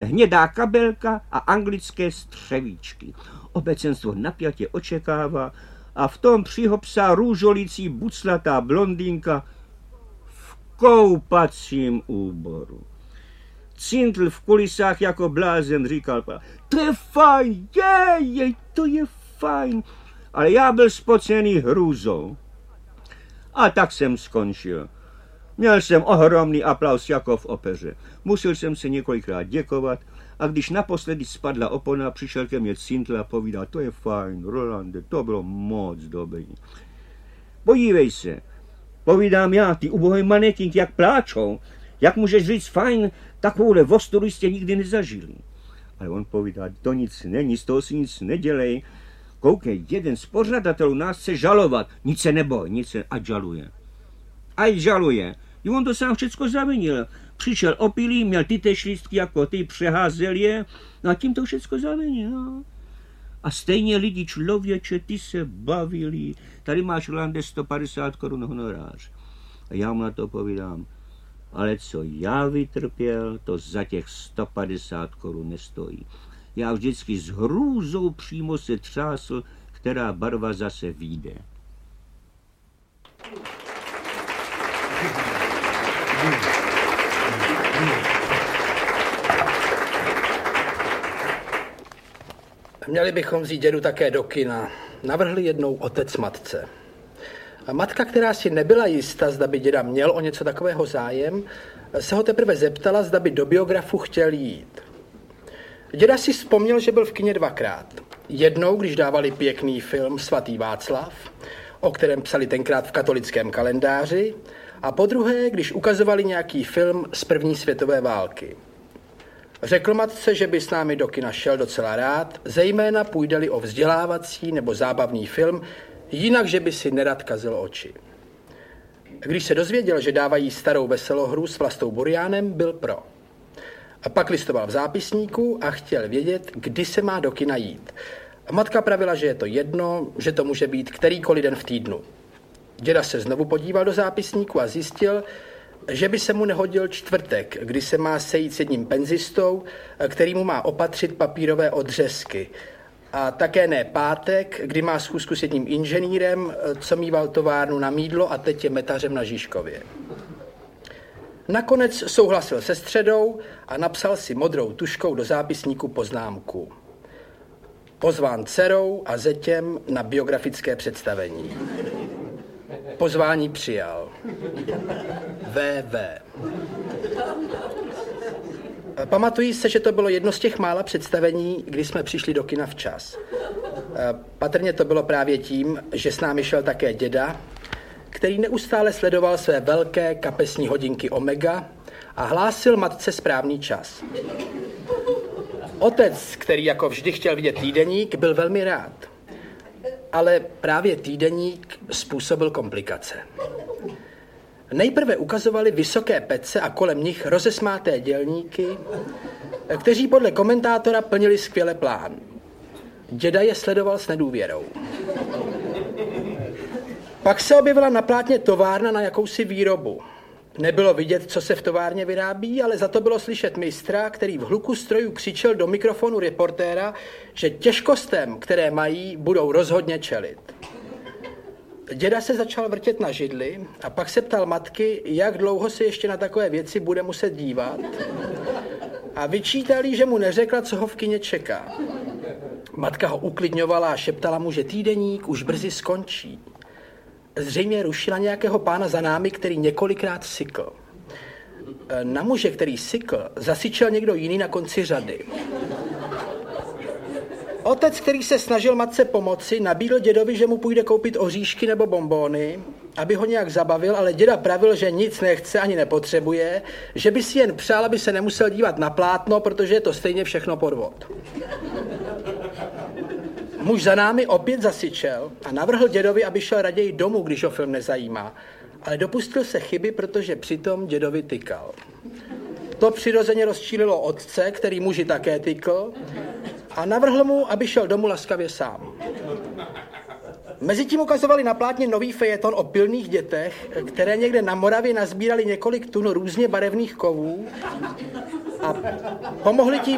hnědá kabelka a anglické střevíčky. Obecenstvo napjatě očekává a v tom přihopsá růžolící buclatá blondýnka v koupacím úboru. Cintl v kulisách jako blázen říkal, to je fajn, jej, to je fajn, ale já byl spocený hrůzou. A tak jsem skončil. Měl jsem ohromný aplaus jako v opeře. Musel jsem se několikrát děkovat a když naposledy spadla opona, přišel ke mně Cintl a povídal, to je fajn, Rolande, to bylo moc dobrý. Podívej se, povídám já, ty ubohý manekinky, jak pláčou. Jak můžeš říct fajn, takovouhle vostoru jste nikdy nezažili. Ale on povídá, to nic není, z toho si nic nedělej. Koukej, jeden z pořadatelů nás chce žalovat. Nic se neboj, ať žaluje. Ať žaluje. I on to sám všecko zavinil. Přišel opilý, měl ty též lístky jako ty, přeházel je, no a tím to všecko zavinil. No. A stejně lidi, člověče, ty se bavili. Tady máš, Rolande, 150 korun honorář. A já mu na to povídám, ale co já vytrpěl, to za těch 150 korun nestojí. Já vždycky s hrůzou přímo se třásl, která barva zase vyjde. Měli bychom vzít dědu také do kina. Navrhli jednou otec matce. A matka, která si nebyla jista, zda by děda měl o něco takového zájem, se ho teprve zeptala, zda by do biografu chtěl jít. Děda si vzpomněl, že byl v kině dvakrát. Jednou, když dávali pěkný film Svatý Václav, o kterém psali tenkrát v katolickém kalendáři, a podruhé, když ukazovali nějaký film z první světové války. Řekl matce, že by s námi do kina šel docela rád, zejména půjde-li o vzdělávací nebo zábavný film, jinak, že by si nerad kazil oči. Když se dozvěděl, že dávají starou veselohru s Vlastou Buriánem, byl pro. A pak listoval v zápisníku a chtěl vědět, kdy se má do kina jít. A matka pravila, že je to jedno, že to může být kterýkoliv den v týdnu. Děda se znovu podíval do zápisníku a zjistil, že by se mu nehodil čtvrtek, kdy se má sejít s jedním penzistou, který mu má opatřit papírové odřezky. A také ne pátek, kdy má schůzku s jedním inženýrem, co mýval továrnu na mýdlo a teď je metařem na Žižkově. Nakonec souhlasil se středou a napsal si modrou tuškou do zápisníku poznámku. Pozván dcerou a zetěm na biografické představení. Pozvání přijal. VV. Pamatuji se, že to bylo jedno z těch mála představení, kdy jsme přišli do kina včas. Patrně to bylo právě tím, že s námi šel také děda, který neustále sledoval své velké kapesní hodinky Omega a hlásil matce správný čas. Otec, který jako vždy chtěl vidět týdeník, byl velmi rád. Ale právě týdeník způsobil komplikace. Nejprve ukazovali vysoké pece a kolem nich rozesmáté dělníky, kteří podle komentátora plnili skvěle plán. Děda je sledoval s nedůvěrou. Pak se objevila na plátně továrna na jakousi výrobu. Nebylo vidět, co se v továrně vyrábí, ale za to bylo slyšet mistra, který v hluku strojů křičel do mikrofonu reportéra, že těžkostem, které mají, budou rozhodně čelit. Děda se začal vrtět na židli a pak se ptal matky, jak dlouho se ještě na takové věci bude muset dívat, a vyčítal jí, že mu neřekla, co ho v kině čeká. Matka ho uklidňovala a šeptala mu, že týdeník už brzy skončí. Zřejmě rušila nějakého pána za námi, který několikrát sykl. Na muže, který sykl, zasyčel někdo jiný na konci řady. Otec, který se snažil matce pomoci, nabídl dědovi, že mu půjde koupit oříšky nebo bonbóny, aby ho nějak zabavil, ale děda pravil, že nic nechce ani nepotřebuje, že by si jen přál, aby se nemusel dívat na plátno, protože je to stejně všechno podvod. Muž za námi opět zasyčel a navrhl dědovi, aby šel raději domů, když ho film nezajímá, ale dopustil se chyby, protože přitom dědovi tykal. To přirozeně rozčílilo otce, který muži také tykl, a navrhl mu, aby šel domů laskavě sám. Mezitím ukazovali na plátně nový fejeton o pilných dětech, které někde na Moravě nazbírali několik tun různě barevných kovů a pomohli tím